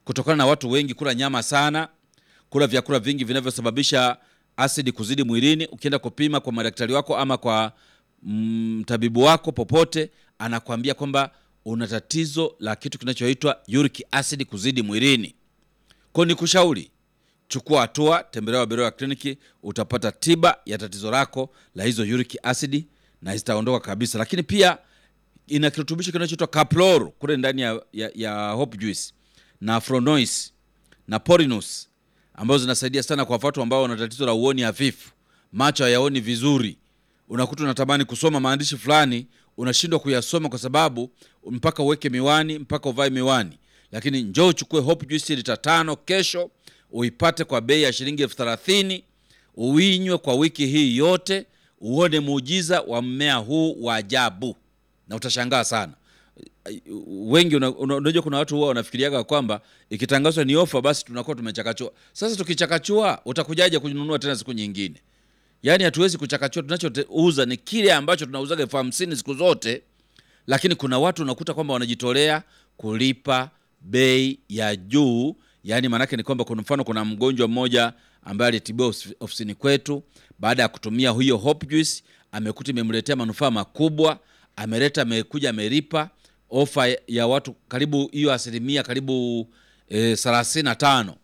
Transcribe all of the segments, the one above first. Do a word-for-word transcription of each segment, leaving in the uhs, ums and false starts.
kutokana na watu wengi kula nyama sana, kula vyakula vingi vinavyosababisha asidi kuzidi mwilini. Ukienda kupima kwa madaktari wako ama kwa mtabibu mm, wako popote, anakuambia kwamba una tatizo la kitu kinachoitwa uric acid kuzidi mwilini. Kwa ni kushauri, chukua hatua, tembelea Waberoya Kliniki, utapata tiba ya tatizo lako la hizo uric acid na zitaondoka kabisa. Lakini pia ina kirutubisho kinachoitwa Caplor kule ndani ya, ya, ya Hope Juice na Fronois na Porinus ambazo zinasaidia sana kwa watu ambao wana tatizo la uoni hafifu, macho hayaoni vizuri. Unakuta unatamani kusoma maandishi fulani, unashindwa kuyasoma kwa sababu mpaka uweke miwani, mpaka uvae miwani. Lakini njoo uchukue Hope Juice lita tano kesho, uipate kwa bei ya shilingi elfu thelathini, uinywe kwa wiki hii yote, uone muujiza wa mmea huu wa ajabu na utashangaa sana. Wengi unajua una, kuna watu huwa wanafikiriaga kwamba ikitangazwa ni ofa basi tunakuwa tumechakachua. Sasa tukichakachua utakujaje kununua tena siku nyingine? Yaani hatuwezi kuchakachua, tunachouza ni kile ambacho tunauzaga elfu hamsini siku zote, lakini kuna watu unakuta kwamba wanajitolea kulipa bei ya juu. Yaani maana yake ni kwamba kwa mfano kuna mgonjwa mmoja ambaye alitibiwa ofisini kwetu, baada ya kutumia hiyo Hope Juice amekuta imemletea manufaa makubwa, ameleta amekuja amelipa ofa ya watu karibu hiyo asilimia karibu e, thelathini na tano.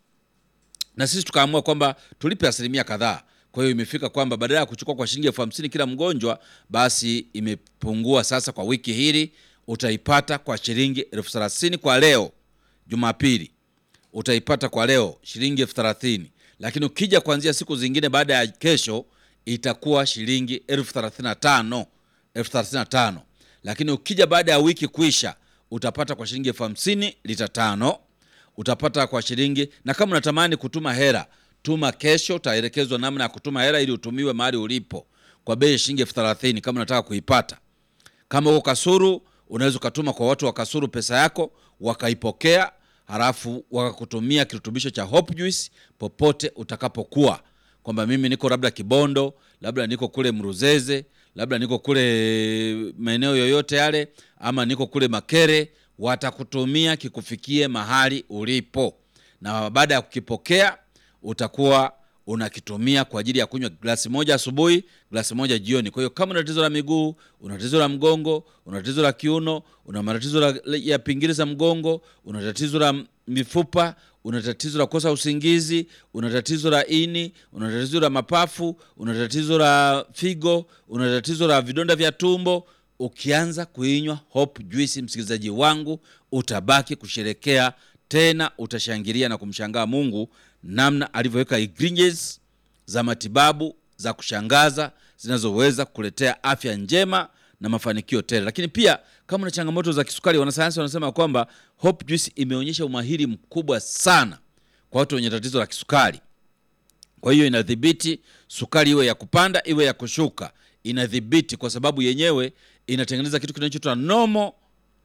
Na sisi tukaamua kwamba tulipe asilimia kadhaa. Kwa hiyo imefika kwamba badala ya kuchukua kwa shilingi elfu hamsini kila mgonjwa, basi imepungua sasa. Kwa wiki hili utaipata kwa shilingi elfu thelathini kwa leo Jumapili. Utaipata kwa leo shilingi elfu thelathini. Lakini ukija kuanzia siku zingine baada ya kesho itakuwa shilingi elfu thelathini na tano. elfu thelathini na tano. Lakini ukija baada ya wiki kuisha utapata kwa shilingi elfu hamsini lita tano. Utapata kwa shilingi, na kama unatamani kutuma hela, tuma kesho, utaelekezwa namna ya kutuma hela ili utumiwe mahali ulipo kwa bei ya shilingi elfu thelathini kama unataka kuipata. Kama uko Kasuru, unaweza kutuma kwa watu wa Kasuru pesa yako wakaipokea, halafu wakakutumia kirutubisho cha Hope Juice popote utakapokuwa. Kwamba mimi niko labda Kibondo, labda niko kule Mruzeze, labda niko kule maeneo yoyote yale, ama niko kule Makere, watakutumia kikufikie mahali ulipo. Na baada ya kukipokea utakuwa unakitumia kwa ajili ya kunywa glasi moja asubuhi, glasi moja jioni. Kwa hiyo kama una tatizo la miguu, una tatizo la mgongo, una tatizo la kiuno, una matatizo ya pingili za mgongo, una tatizo la mifupa, una tatizo la kosa usingizi, una tatizo la ini, una tatizo la mapafu, una tatizo la figo, una tatizo la vidonda vya tumbo, ukianza kuinywa Hope Juice, msikilizaji wangu, utabaki kusherekea, tena utashangilia na kumshangaa Mungu namna alivyoweka ingredients za matibabu za kushangaza zinazoweza kukuletea afya njema na mafanikio tele. Lakini pia kama una changamoto za kisukari, wanasayansi wanasema kwamba Hope Juice imeonyesha umahiri mkubwa sana kwa watu wenye tatizo la kisukari. Kwa hiyo inadhibiti sukari iwe ya kupanda iwe ya kushuka. Inadhibiti kwa sababu yenyewe inatengeneza kitu kinachoitwa normal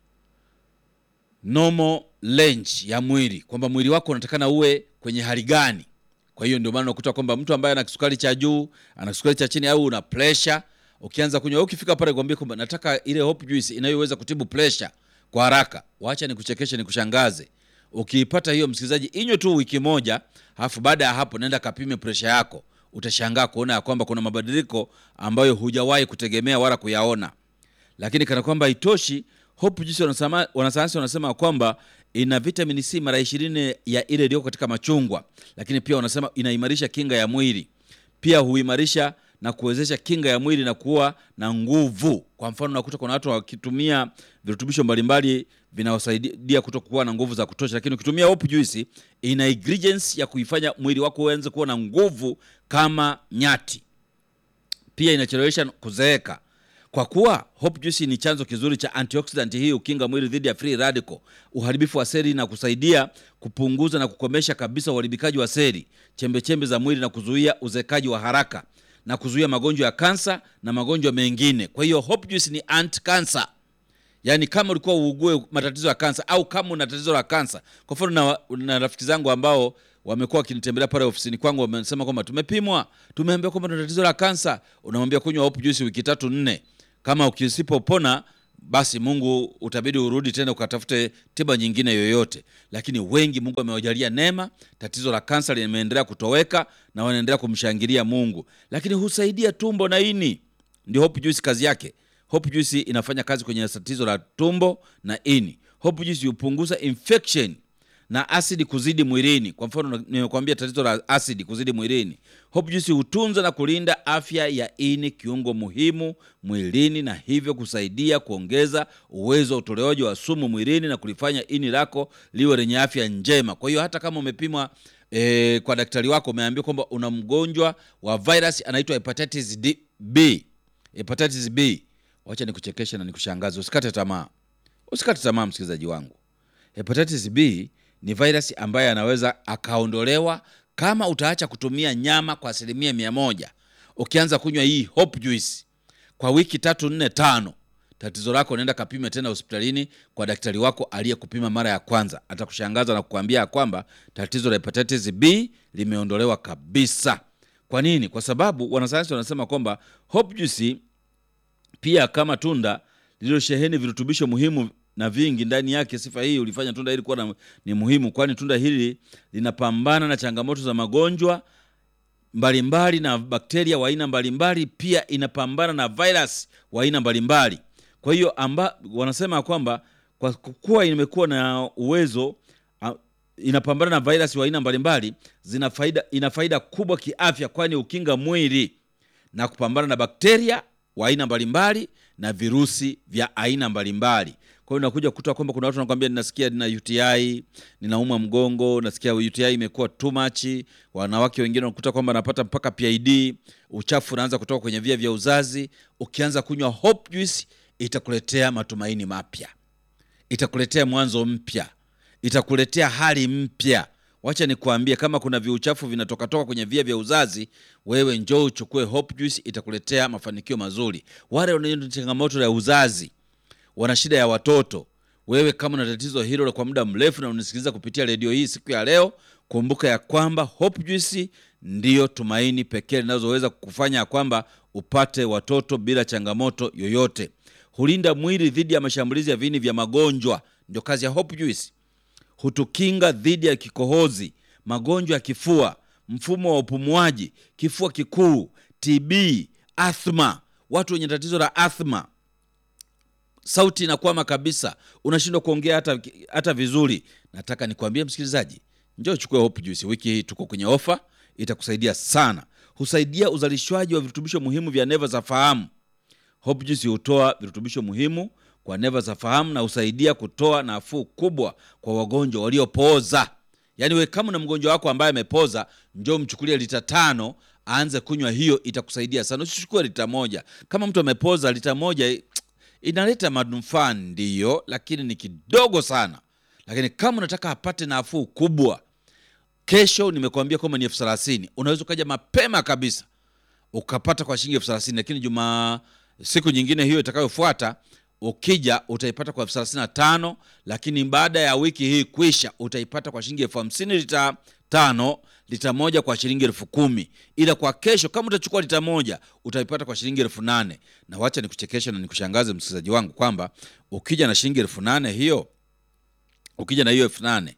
normal range ya mwili, kwamba mwili wako unatakana uwe kwenye hali gani. Kwa hiyo ndio maana unakuta kwamba mtu ambaye ana kisukari cha juu, ana kisukari cha chini, au una pressure, ukianza kunywa, ukifika pale kwambie kwamba nataka ile Hope Juice inayoweza kutibu pressure kwa haraka, waacha nikuchekeshe nikushangaze. Ukiipata hiyo, msikilizaji, inywe tu wiki moja, alafu baada ya hapo nenda kapime pressure yako. Utashangaa kuona ya kwamba kuna mabadiliko ambayo hujawahi kutegemea wala kuyaona. Lakini kana kwamba itoshi, Hope Juice wanasema, wanasayansi wanasema kwamba ina vitamin C mara ishirini ya ile iliyo katika machungwa. Lakini pia wanasema inaimarisha kinga ya mwili. Pia huimarisha na kuwezesha kinga ya mwili na kuwa na nguvu. Kwa mfano unakuta kuna watu wakitumia virutubisho mbalimbali vinawasaidia kutokuwa na nguvu za kutosha, lakini ukitumia Hope Juice ina ingredients ya kuifanya mwili wako uanze kuwa na nguvu kama nyati. Pia inachelewesha kuzeeka. Kwa kuwa Hope Juice ni chanzo kizuri cha antioxidant, hii ukinga mwili dhidi ya free radical, uharibifu wa seli, na kusaidia kupunguza na kukomesha kabisa uharibikaji wa seli, chembe chembe za mwili, na kuzuia uzekaji wa haraka, na kuzuia magonjwa ya kansa na magonjwa mengine. Kwa hiyo Hope Juice ni anti-cancer. Yaani kama ulikuwa uugue matatizo ya kansa, au kama una tatizo la kansa. Kwa mfano na, na rafiki zangu ambao wamekuwa wakinitembelea pale ofisini kwangu, wamesema kwamba tumepimwa, tumeambiwa kwamba tuna tatizo la kansa. Unamwambia kunywa Hope Juice wiki tatu nne. Kama ukisipopona basi Mungu utabidi urudi tena ukatafute tiba nyingine yoyote. Lakini wengi Mungu amewajalia neema, tatizo la kansa limeendelea kutoweka na wanaendelea kumshangilia Mungu. Lakini husaidia tumbo na ini. Ndio Hope Juice kazi yake. Hope Juice inafanya kazi kwenye tatizo la tumbo na ini. Hope Juice hupunguza infection na asidi kuzidi mwilini. Kwa mfano nimekuambia tatizo la asidi kuzidi mwilini. Hope Juice hutunza na kulinda afya ya ini, kiungo muhimu mwilini, na hivyo kusaidia kuongeza uwezo wa utolewaji wa sumu mwilini na kulifanya ini lako liwe lenye afya njema. Kwa hiyo hata kama umepimwa e, kwa daktari wako umeambiwa kwamba una mgonjwa wa virus anaitwa hepatitis B. Hepatitis B. Wacha nikuchekeshe na nikushangaze. Usikate tamaa. Usikate tamaa msikilizaji wangu. Hepatitis B ni virus ambaye anaweza akaondolewa kama utaacha kutumia nyama kwa asilimia mia moja. Ukianza kunywa hii Hope Juice kwa wiki tatu nne tano, tatizo lako nenda kapime tena hospitalini kwa daktari wako aliyekupima mara ya kwanza. Atakushangaza na kukuambia kwamba tatizo la hepatitis B limeondolewa kabisa. Kwa nini? Kwa sababu wanasayansi wanasema kwamba Hope Juice pia kama tunda lililosheheni virutubisho muhimu na vingi ndani yake. Sifa hii ulifanya tunda hili kuwa ni muhimu, kwani tunda hili linapambana na changamoto za magonjwa mbalimbali na bakteria wa aina mbalimbali, pia inapambana na virus wa aina mbalimbali. Kwa hiyo amba wanasema kwamba kwa kuwa imekuwa na uwezo uh, inapambana na virus wa aina mbalimbali, zina faida ina faida kubwa kiafya, kwani ukinga mwili na kupambana na bakteria wa aina mbalimbali na virusi vya aina mbalimbali. Kwa hiyo unakuja kukuta kwamba kuna watu wanakuambia ninasikia nina U T I, ninauma mgongo, nasikia U T I imekuwa too much. Wanawake wengine wanakuta kwamba anapata mpaka P I D, uchafu unaanza kutoka kwenye via vya uzazi. Ukianza kunywa Hope Juice itakuletea matumaini mapya. Itakuletea mwanzo mpya. Itakuletea hali mpya. Wacha nikuambie, kama kuna viuchafu vinatoka toka kwenye via vya uzazi, wewe njoo uchukue Hope Juice, itakuletea mafanikio mazuri. Wale wenye changamoto ya uzazi, wana shida ya watoto, wewe kama una tatizo hilo kwa muda mrefu na unisikiliza kupitia redio hii siku ya leo, kumbuka ya kwamba Hope Juice ndiyo tumaini pekee linaloweza kukufanya kwamba upate watoto bila changamoto yoyote. Hulinda mwili dhidi ya mashambulizi ya viini vya magonjwa, ndio kazi ya Hope Juice. Hutukinga dhidi ya kikohozi, magonjwa ya kifua, mfumo wa upumuaji, kifua kikuu, T B, asthma. Watu wenye tatizo la asthma, sauti inakwama kabisa, unashindwa kuongea hata hata vizuri. Nataka nikwambie msikilizaji, njoo chukue Hope Juice. Wiki hii tuko kwenye ofa, itakusaidia sana. Husaidia uzalishwaji wa virutubisho muhimu vya neva za fahamu. Hope Juice hutoa virutubisho muhimu kwa neva za fahamu na husaidia kutoa nafuu kubwa kwa wagonjwa waliopooza. Yaani wewe kama una mgonjwa wako ambaye amepoza, njoo mchukulie lita tano, aanze kunywa hiyo, itakusaidia sana. Usichukue lita moja. Kama mtu amepoza, lita moja inaleta manufaa ndio, lakini ni kidogo sana. Lakini kama unataka apate nafuu kubwa, kesho nimekuambia kwamba ni elfu thelathini. Unaweza kaja mapema kabisa ukapata kwa shilingi elfu thelathini, lakini juma siku nyingine hiyo itakayofuata ukija utaipata kwa elfu thelathini na tano, lakini baada ya wiki hii kuisha utaipata kwa shilingi elfu hamsini lita tano, lita moja kwa shilingi elfu kumi. Ila kwa kesho kama utachukua lita moja utaipata kwa shilingi elfu nane. Na wacha nikuchekesha na nikushangaze msikilizaji wangu kwamba ukija na shilingi elfu nane hiyo, ukija na hiyo elfu nane,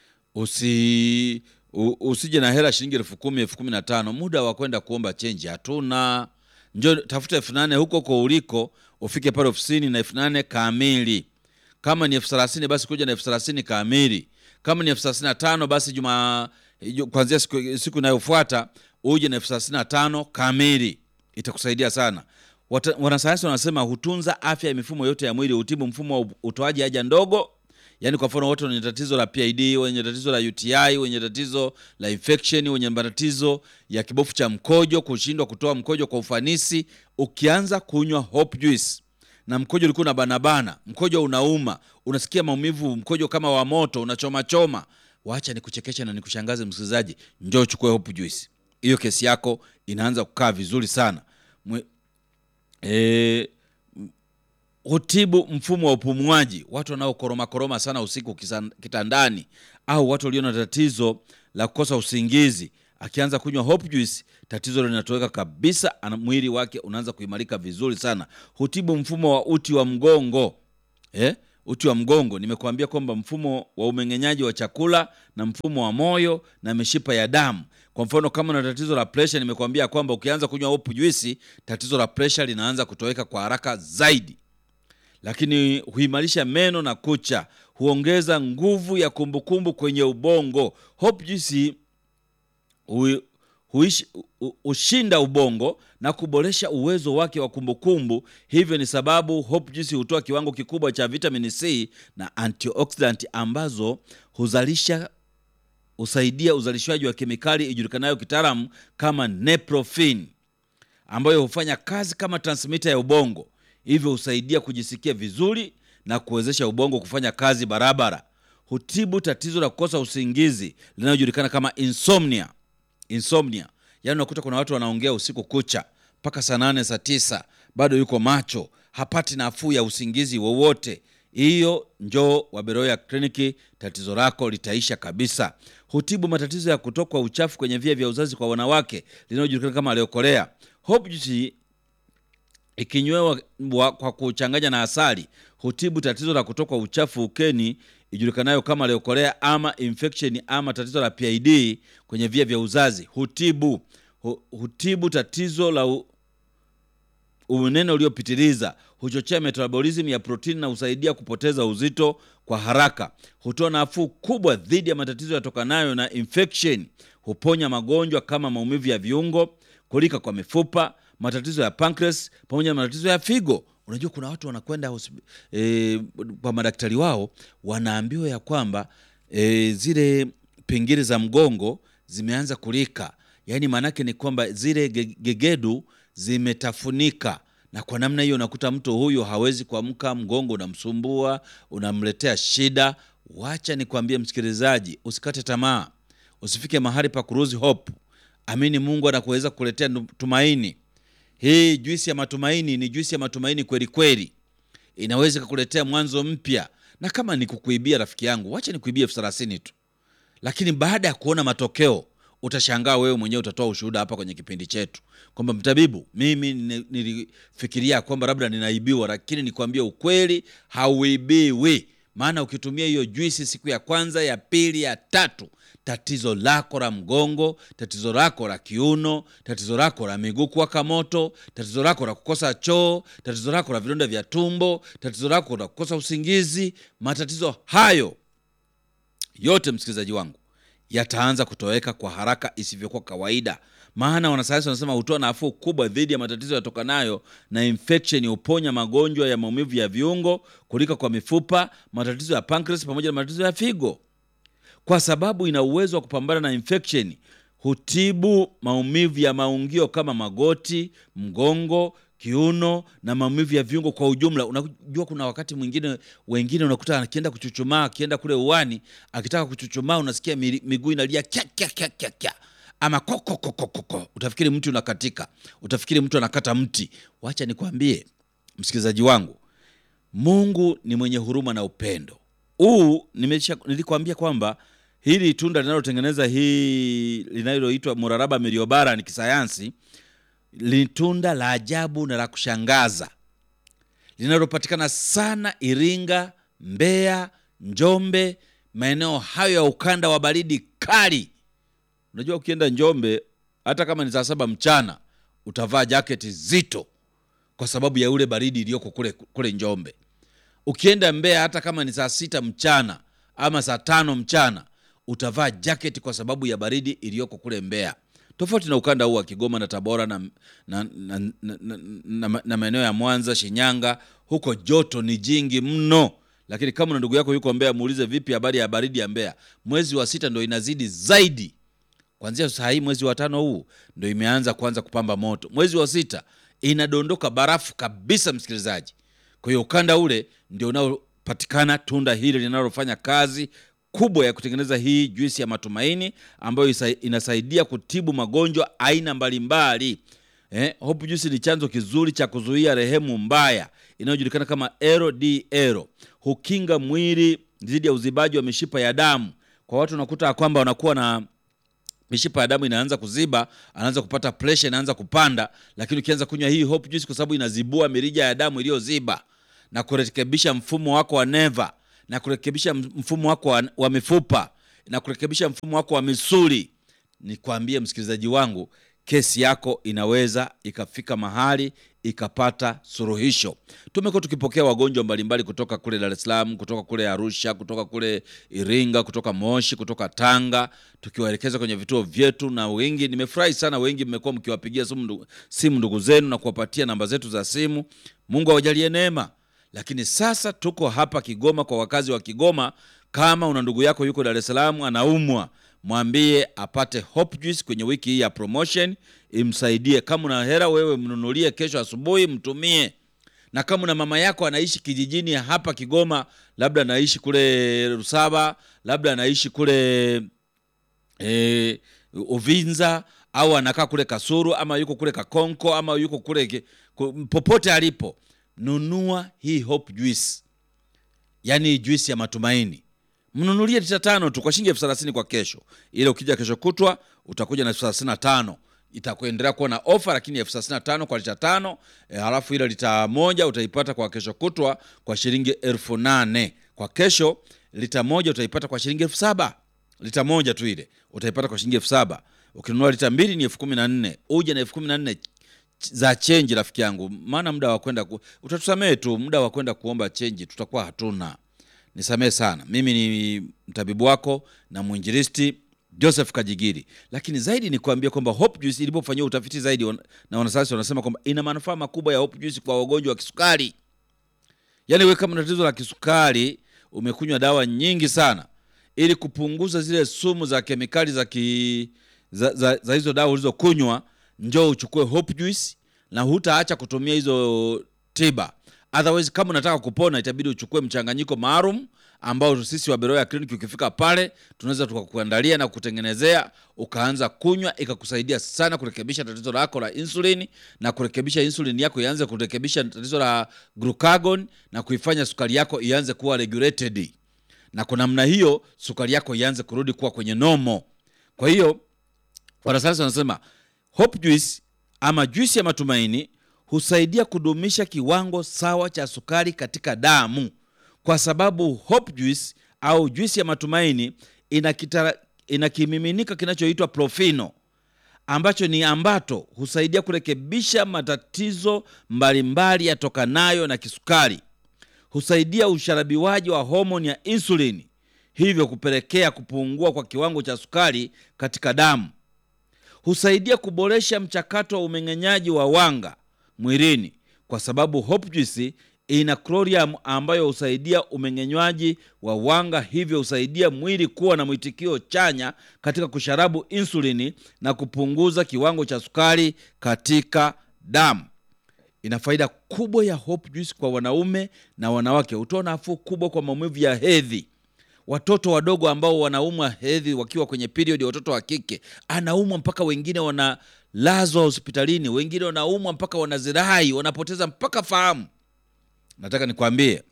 usi u, usije na hela shilingi elfu kumi, elfu kumi na tano. Muda wa kwenda kuomba change hatuna. Njoo tafuta elfu nane huko kwa uliko, ufike pale ofisini na elfu nane kamili. Kama ni elfu thelathini basi kuja na elfu thelathini kamili. Kama ni elfu thelathini na tano basi juma kuanzia siku, siku inayofuata uje na elfu thelathini na tano kamili. Itakusaidia sana. Wanasayansi wanasema hutunza afya ya mifumo yote ya mwili, hutibu mfumo wa utoaji haja ndogo. Yaani kwa mfano watu wenye tatizo la P I D, wenye tatizo la U T I, wenye tatizo la infection, wenye tatizo ya kibofu cha mkojo, kushindwa kutoa mkojo kwa ufanisi, ukianza kunywa Hope Juice na mkojo ulikuwa na banabana, mkojo unauma, unasikia maumivu, mkojo kama wa moto, unachoma choma, waacha nikuchekesha na nikushangaze msikilizaji, njoo chukue Hope Juice. Hiyo kesi yako inaanza kukaa vizuri sana. Mwe, eh hutibu mfumo wa upumuaji. Watu wanao koroma koroma sana usiku kitandani, au watu walio na tatizo la kukosa usingizi, akianza kunywa Hope Juice, tatizo linatoweka kabisa, ana mwili wake unaanza kuimarika vizuri sana. Hutibu mfumo wa uti wa mgongo. Eh? Uti wa mgongo, nimekuambia kwamba mfumo wa umeng'enyaji wa chakula na mfumo wa moyo na mishipa ya damu. Kwa mfano kama una tatizo la pressure, nimekuambia kwamba ukianza kunywa Hope Juice, tatizo la pressure linaanza kutoweka kwa haraka zaidi. Lakini huimarisha meno na kucha, huongeza nguvu ya kumbukumbu kwenye ubongo. Hope Juice hu, huish, hu, hushinda ubongo na kuboresha uwezo wake wa kumbukumbu. Hivyo ni sababu Hope Juice hutoa kiwango kikubwa cha vitamin C na antioxidant ambazo huzalisha husaidia uzalishaji wa kemikali ijulikanayo kitaalamu kama nephrophin, ambayo hufanya kazi kama transmitter ya ubongo. Hivyo husaidia kujisikia vizuri na kuwezesha ubongo kufanya kazi barabara. Hutibu tatizo la kukosa usingizi linalojulikana kama insomnia. Insomnia, yaani unakuta kuna watu wanaongea usiku kucha mpaka saa nane saa tisa bado yuko macho, hapati nafuu ya usingizi wowote. Hiyo njoo Waberoya Kliniki, tatizo lako litaisha kabisa. Hutibu matatizo ya kutokwa uchafu kwenye via vya uzazi kwa wanawake linalojulikana kama leukolea. Hope Juice ikinywewa kwa kuchanganya na asali hutibu tatizo la kutokwa uchafu ukeni ijulikanayo kama leukolea ama infection ama tatizo la P I D kwenye via vya uzazi. Hutibu hutibu tatizo la u... unene uliopitiliza, huchochea metabolism ya protini na husaidia kupoteza uzito kwa haraka. Hutoa nafuu kubwa dhidi ya matatizo yatokanayo na infection. Huponya magonjwa kama maumivu ya viungo, kulika kwa mifupa, matatizo ya pancreas pamoja na matatizo ya figo. Unajua kuna watu wanakwenda e, kwa madaktari wao wanaambiwa ya kwamba e, zile pingili za mgongo zimeanza kulika. Yaani manake ni kwamba zile gegedu zimetafunika, na kwa namna hiyo unakuta mtu huyu hawezi kuamka, mgongo unamsumbua, unamletea shida. Wacha nikwambie msikilizaji, usikate tamaa. Usifike mahali pa kuruzi hope. Amini Mungu anakuweza kuletea tumaini. Hii juisi ya matumaini ni juisi ya matumaini kweli kweli. Inaweza kukuletea mwanzo mpya. Na kama ni kukuibia rafiki yangu, wacha nikuibie elfu thelathini tu. Lakini baada ya kuona matokeo, utashangaa wewe mwenyewe, utatoa ushuhuda hapa kwenye kipindi chetu kwamba mtabibu, mimi nilifikiria kwamba labda ninaibiwa, lakini nikwambie ukweli, hauibiwi. Maana ukitumia hiyo juisi siku ya kwanza, ya pili, ya tatu, tatizo lako la mgongo, tatizo lako la kiuno, tatizo lako la miguu kuwaka moto, tatizo lako la kukosa choo, tatizo lako la vidonda vya tumbo, tatizo lako la kukosa usingizi, matatizo hayo yote msikilizaji wangu yataanza kutoweka kwa haraka isivyokuwa kawaida. Maana wanasayansi wanasema hutoa nafuu kubwa dhidi ya matatizo yatokanayo na infection, uponya magonjwa ya maumivu ya viungo, kulika kwa mifupa, matatizo ya pancreas pamoja na matatizo ya figo. Kwa sababu ina uwezo wa kupambana na infection, hutibu maumivu ya maungio kama magoti, mgongo, kiuno na maumivu ya viungo kwa ujumla. Unajua kuna wakati mwingine wengine unakuta akienda kuchuchumaa, akienda kule uwani, akitaka kuchuchumaa unasikia miguu inalia kya kya kya kya kya. Ama koko koko koko. Utafikiri mtu unakatika. Utafikiri mtu anakata mti. Wacha nikwambie msikilizaji wangu, Mungu ni mwenye huruma na upendo. Huu nilikwambia kwamba hili tunda linalotengeneza hii linaloitwa Muraraba Miriobara ni kisayansi, ni tunda la ajabu na la kushangaza. Linalopatikana sana Iringa, Mbeya, Njombe, maeneo hayo ya ukanda wa baridi kali. Unajua ukienda Njombe hata kama ni saa saba mchana utavaa jaketi zito kwa sababu ya ule baridi iliyoko kule kule Njombe. Ukienda Mbeya hata kama ni saa sita mchana ama saa tano mchana utavaa jaketi kwa sababu ya baridi iliyoko kule Mbeya. Tofauti na ukanda huu wa Kigoma na Tabora na na na, na, na, na, na maeneo ya Mwanza, Shinyanga, huko joto ni jingi mno. Lakini kama ndugu yako yuko Mbeya, muulize vipi habari ya baridi ya Mbeya. Mwezi wa sita ndio inazidi zaidi. Kuanzia saa hii mwezi wa tano huu ndio imeanza kuanza kupamba moto. Mwezi wa sita inadondoka barafu kabisa msikilizaji. Kwa hiyo ukanda ule ndio unaopatikana tunda hili linalofanya kazi kubwa ya kutengeneza hii juisi ya matumaini ambayo inasaidia kutibu magonjwa aina mbalimbali. Eh, Hope Juice ni chanzo kizuri cha kuzuia rehemu mbaya inayojulikana kama L D L. Hukinga mwili dhidi ya uzibaji wa mishipa ya damu. Kwa watu unakuta kwamba wanakuwa na mishipa ya damu inaanza kuziba, anaanza kupata pressure, inaanza kupanda. Lakini ukianza kunywa hii Hope Juice, kwa sababu inazibua mirija ya damu iliyoziba na kurekebisha mfumo wako wa neva, na kurekebisha mfumo wako wa, wa mifupa, na kurekebisha mfumo wako wa misuli, nikwambie msikilizaji wangu, kesi yako inaweza ikafika mahali ikapata suluhisho. Tumekuwa tukipokea wagonjwa mbalimbali kutoka kule Dar es Salaam, kutoka kule Arusha, kutoka kule Iringa, kutoka Moshi, kutoka Tanga, tukiwaelekeza kwenye vituo vyetu, na wengi nimefurahi sana, wengi mmekuwa mkiwapigia simu ndugu, simu ndugu zenu na kuwapatia namba zetu za simu. Mungu awajalie neema. Lakini sasa tuko hapa Kigoma kwa wakazi wa Kigoma. Kama una ndugu yako yuko Dar es Salaam anaumwa, mwambie apate Hope Juice kwenye wiki hii ya promotion, imsaidie. Kama una hela wewe mnunulie kesho asubuhi mtumie. Na kama una mama yako anaishi kijijini hapa Kigoma, labda anaishi kule Rusaba, labda anaishi kule eh, Uvinza, au anakaa kule Kasuru, ama yuko kule Kakonko, ama yuko kule popote alipo, nunua hii Hope Juice. Yaani juice ya matumaini. Mnunulie lita tano tu kwa shilingi elfu thelathini kwa kesho. Ile ukija kesho kutwa utakuja na elfu thelathini na tano. Itakuendelea kuwa na offer, lakini elfu thelathini na tano kwa lita tano. E, halafu ile lita moja utaipata kwa kesho kutwa kwa shilingi elfu nane. Kwa kesho lita moja utaipata kwa shilingi elfu saba. Lita moja tu ile utaipata kwa shilingi elfu saba. Ukinunua lita mbili ni elfu kumi na nne. Uje na elfu kumi na nne za change rafiki yangu. Maana muda wa kwenda ku... utatusamee tu, muda wa kwenda kuomba change tutakuwa hatuna. Nisamee sana. Mimi ni mtabibu wako na mwinjilisti Joseph Kajigiri. Lakini zaidi ni kuambia kwamba Hope Juice ilipofanywa utafiti zaidi na wanasayansi wanasema kwamba ina manufaa makubwa ya Hope Juice kwa wagonjwa wa kisukari. Yaani wewe kama una tatizo la kisukari, umekunywa dawa nyingi sana ili kupunguza zile sumu za kemikali za ki, za, za, za hizo dawa ulizokunywa, njoo uchukue Hope Juice na hutaacha kutumia hizo tiba. Otherwise kama unataka kupona itabidi uchukue mchanganyiko maalum ambao sisi wa Beroya Clinic ukifika pale tunaweza tukakuandalia na kutengenezea, ukaanza kunywa, ikakusaidia sana kurekebisha tatizo lako la insulin, na kurekebisha insulin yako ianze kurekebisha tatizo la glucagon, na kuifanya sukari yako ianze kuwa regulated, na kwa namna hiyo sukari yako ianze kurudi kuwa kwenye normal. Kwa hiyo wanasayansi wanasema Hope Juice ama juice ya matumaini husaidia kudumisha kiwango sawa cha sukari katika damu, kwa sababu Hope Juice au juice ya matumaini ina, kitara, ina kimiminika kinachoitwa Profino, ambacho ni ambato husaidia kurekebisha matatizo mbalimbali yatokanayo na kisukari. Husaidia usharabiwaji wa homoni ya insulini, hivyo kupelekea kupungua kwa kiwango cha sukari katika damu. Husaidia kuboresha mchakato wa umeng'enyaji wa wanga mwilini, kwa sababu Hope Juice ina chlorium ambayo husaidia umeng'enywaji wa wanga, hivyo husaidia mwili kuwa na mwitikio chanya katika kusharabu insulini na kupunguza kiwango cha sukari katika damu. Ina faida kubwa ya Hope Juice kwa wanaume na wanawake. Hutoa nafuu kubwa kwa maumivu ya hedhi. Watoto wadogo ambao wanaumwa hedhi wakiwa kwenye period, watoto wa kike anaumwa mpaka wengine wanalazwa hospitalini, wengine wanaumwa mpaka wanazirai, wanapoteza mpaka fahamu. Nataka nikwambie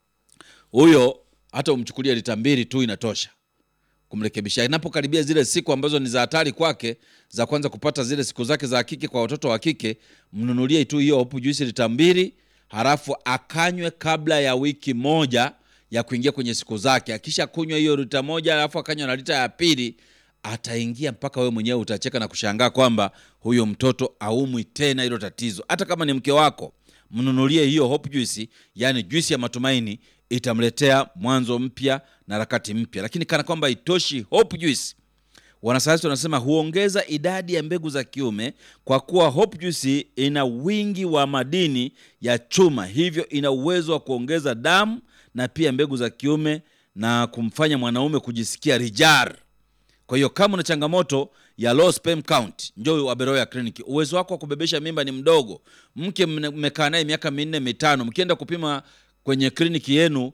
huyo hata umchukulie lita mbili tu inatosha kumrekebisha. Inapokaribia zile siku ambazo ni za hatari kwake, za kwanza kupata zile siku zake za kike kwa watoto wa kike, mnunulie tu hiyo Hope Juice lita mbili, halafu akanywe kabla ya wiki moja ya kuingia kwenye siku zake. Akisha kunywa hiyo lita moja alafu akanywa na lita ya pili, ataingia mpaka wewe mwenyewe utacheka na kushangaa kwamba huyo mtoto aumwi tena hilo tatizo. Hata kama ni mke wako, mnunulie hiyo Hope Juice, yani juice ya matumaini, itamletea mwanzo mpya na harakati mpya. Lakini kana kwamba itoshi, Hope Juice wanasayansi wanasema huongeza idadi ya mbegu za kiume, kwa kuwa Hope Juice ina wingi wa madini ya chuma, hivyo ina uwezo wa kuongeza damu na pia mbegu za kiume na kumfanya mwanaume kujisikia rijar. Kwa hiyo kama una changamoto ya low sperm count, njoo wa Beroya Clinic. Uwezo wako wa kubebesha mimba ni mdogo, mke mmekaa naye miaka minne mitano, mkienda kupima kwenye kliniki yenu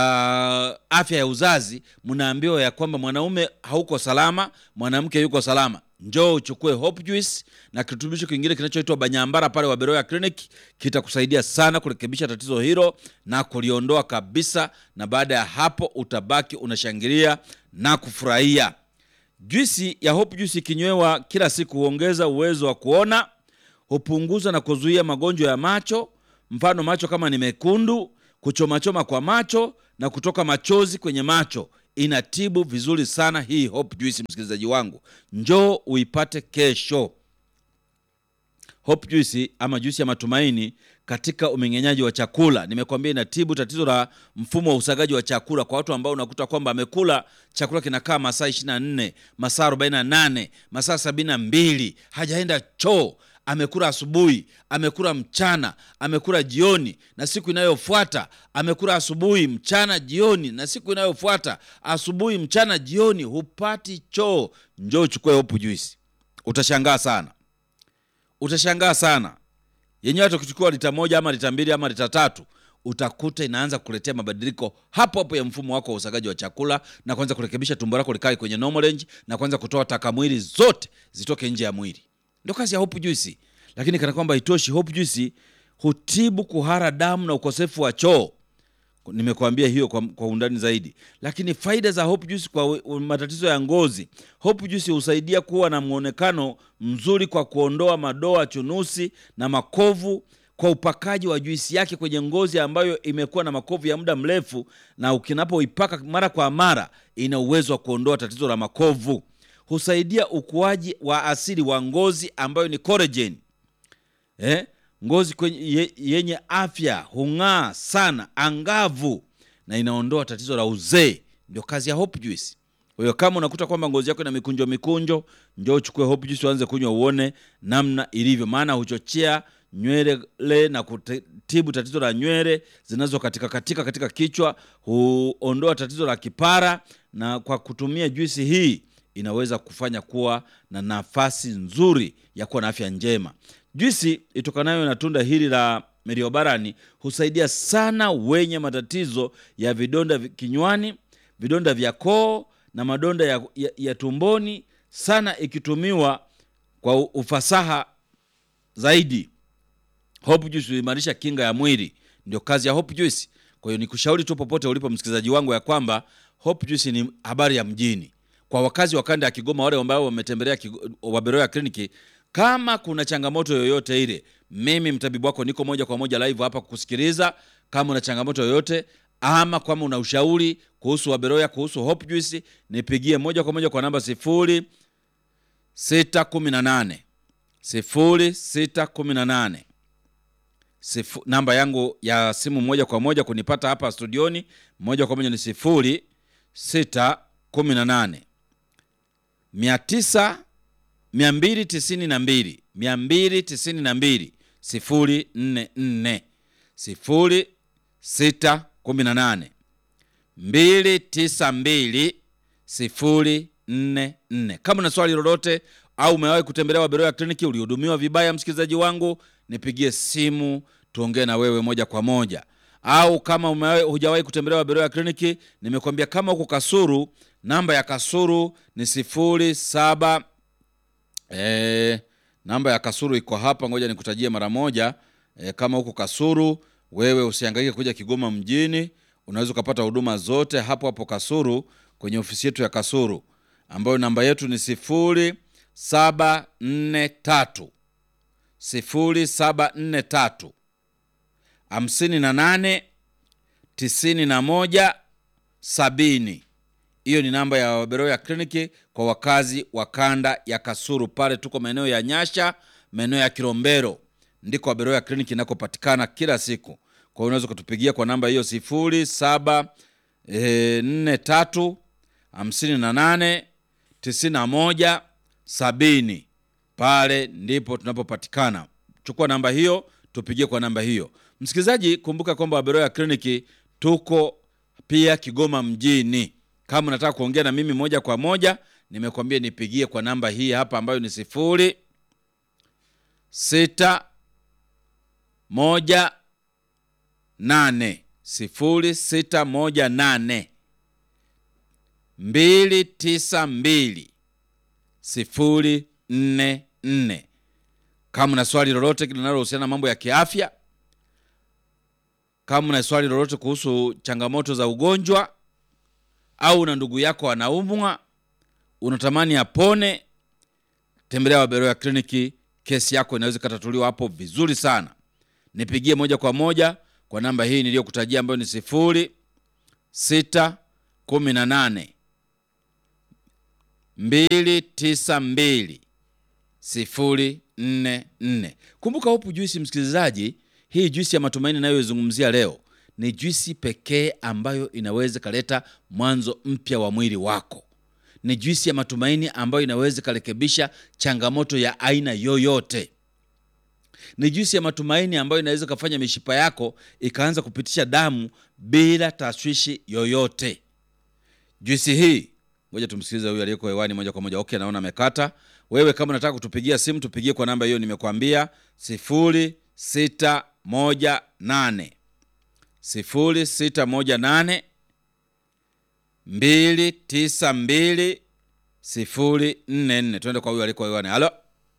ya afya ya uzazi, mnaambiwa ya kwamba mwanaume hauko salama, mwanamke yuko salama, njoo uchukue Hope Juice na kirutubisho kingine kinachoitwa Banyambara pale wa Beroya Clinic. Kitakusaidia sana kurekebisha tatizo hilo na kuliondoa kabisa, na baada ya hapo utabaki unashangilia na kufurahia. Juisi ya Hope Juice ikinywewa kila siku huongeza uwezo wa kuona, hupunguza na kuzuia magonjwa ya macho, mfano macho kama ni mekundu, kuchomachoma kwa macho na kutoka machozi kwenye macho. Inatibu vizuri sana hii Hope Juice, msikilizaji wangu. Njoo uipate kesho. Hope Juice ama juisi ya matumaini katika umeng'enyaji wa chakula. Nimekwambia inatibu tatizo la mfumo wa usagaji wa chakula kwa watu ambao unakuta kwamba amekula chakula kinakaa masaa ishirini na nne, masaa arobaini na nane, masaa sabini na mbili, hajaenda choo. Amekula asubuhi, amekula mchana, amekula jioni, na siku inayofuata amekula asubuhi, mchana, jioni, na siku inayofuata asubuhi, mchana, jioni, hupati choo. Njoo uchukue Hope Juice. Utashangaa sana. Utashangaa sana. Yenyewe hata kuchukua lita moja ama lita mbili ama lita tatu, utakuta inaanza kuletea mabadiliko hapo hapo ya mfumo wako wa usagaji wa chakula, na kuanza kurekebisha tumbo lako likae kwenye normal range, na kuanza kutoa taka mwili zote zitoke nje ya mwili. Ndio kazi ya Hope Juice. Lakini kana kwamba itoshi, Hope Juice hutibu kuhara damu na ukosefu wa choo. Nimekuambia hiyo kwa, kwa undani zaidi. Lakini faida za Hope Juice kwa matatizo ya ngozi. Hope Juice husaidia kuwa na muonekano mzuri kwa kuondoa madoa, chunusi na makovu kwa upakaji wa juisi yake kwenye ngozi ambayo imekuwa na makovu ya muda mrefu, na ukinapoipaka mara kwa mara ina uwezo wa kuondoa tatizo la makovu. Husaidia ukuaji wa asili wa ngozi ambayo ni collagen. Eh? Ngozi kwenye yenye afya, hung'aa sana, angavu, na inaondoa tatizo la uzee. Ndio kazi ya Hope Juice. Kwa hiyo kama unakuta kwamba ngozi yako ina mikunjo mikunjo, njoo uchukue Hope Juice uanze kunywa uone namna ilivyo, maana huchochea nywele na kutibu tatizo la nywele zinazo katika katika katika kichwa, huondoa tatizo la kipara, na kwa kutumia juisi hii inaweza kufanya kuwa na nafasi nzuri ya kuwa na afya njema. Juisi itokanayo na tunda hili la Mediobarani husaidia sana wenye matatizo ya vidonda kinywani, vidonda vya koo na madonda ya, ya, ya tumboni, sana ikitumiwa kwa ufasaha zaidi. Hope Juice huimarisha kinga ya mwili. Ndio kazi ya Hope Juice. Kwa hiyo nikushauri tu popote ulipo msikilizaji wangu ya kwamba Hope Juice ni habari ya mjini. Kwa wakazi wa kanda ya Kigoma, wale ambao wametembelea Waberoya Clinic, kama kuna changamoto yoyote ile, mimi mtabibu wako niko moja kwa moja live hapa kukusikiliza. Kama una changamoto yoyote ama kama una ushauri kuhusu Waberoya, kuhusu Hope Juice, nipigie moja kwa moja kwa namba sifuri sita kumi na nane sifuri sita kumi na nane. Sifu, namba yangu ya simu moja kwa moja kunipata hapa studioni moja kwa moja ni sifuri sita kumi na nane mia tisa mia mbili tisini na mbili mia mbili tisini na mbili sifuri nne nne sifuri sita kumi na nane mbili tisa mbili sifuri nne nne. Kama una swali lolote au umewahi kutembelea Waberoya Clinic, ulihudumiwa vibaya msikilizaji wangu, nipigie simu tuongee na wewe moja kwa moja. Au kama umewahi hujawahi kutembelea Waberoya Clinic, nimekwambia kama uko Kasuru, namba ya Kasuru ni sifuri saba eh namba ya Kasuru iko hapa, ngoja nikutajie mara moja. E, kama uko Kasuru, wewe usihangaike kuja Kigoma mjini, unaweza kupata huduma zote hapo hapo Kasuru kwenye ofisi yetu ya Kasuru, ambayo namba yetu ni sifuri saba nne tatu sifuri saba nne tatu hamsini na nane tisini na moja sabini. Hiyo ni namba ya Waberoya Clinic kwa wakazi wa kanda ya Kasuru. Pale tuko maeneo ya Nyasha, maeneo ya Kilombero, ndiko Waberoya Clinic inakopatikana kila siku. Kwa hiyo unaweza kutupigia kwa namba hiyo sifuri saba nne tatu hamsini na nane tisini na moja sabini. Pale ndipo tunapopatikana. Chukua namba hiyo, tupigie kwa namba hiyo. Msikilizaji, kumbuka kwamba Waberoya Clinic tuko pia Kigoma mjini. Kama unataka kuongea na mimi moja kwa moja, nimekwambia nipigie kwa namba hii hapa ambayo ni sifuri sita moja nane sifuri sita moja nane mbili tisa mbili sifuri nne nne. Kama una swali lolote linalohusiana na mambo ya kiafya, kama una swali lolote kuhusu changamoto za ugonjwa, au na ndugu yako anaumwa, unatamani apone, tembelea Waberoya Kliniki, kesi yako inaweza katatuliwa hapo vizuri sana. Nipigie moja kwa moja kwa namba hii niliyokutajia ambayo ni sifuri sita kumi na nane mbili tisa mbili sifuri nne nne. Kumbuka Hope Juice, msikilizaji, hii juisi ya matumaini ninayozungumzia leo ni juisi pekee ambayo inaweza kaleta mwanzo mpya wa mwili wako. Ni juisi ya matumaini ambayo inaweza karekebisha changamoto ya aina yoyote. Ni juisi ya matumaini ambayo inaweza kufanya mishipa yako ikaanza kupitisha damu bila tashwishi yoyote. Juisi hii, ngoja tumsikilize huyu aliyeko hewani moja kwa moja. Okay, naona amekata. Wewe kama unataka kutupigia simu, tupigie kwa namba hiyo nimekuambia, sifuri sita moja nane sifuri sita moja nane mbili tisa mbili sifuri nne nne. Twende kwa huyu aliyeko hewani. Halo.